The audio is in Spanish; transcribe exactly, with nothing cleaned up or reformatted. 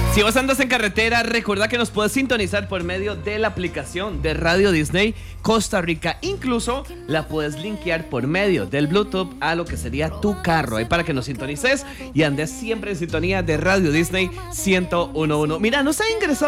Si vos andas en carretera, recuerda que nos puedes sintonizar por medio de la aplicación de Radio Disney Costa Rica. Incluso la puedes linkear por medio del Bluetooth a lo que sería tu carro, ahí para que nos sintonices y andes siempre en sintonía de Radio Disney ciento uno punto uno. Mira, nos ha ingresado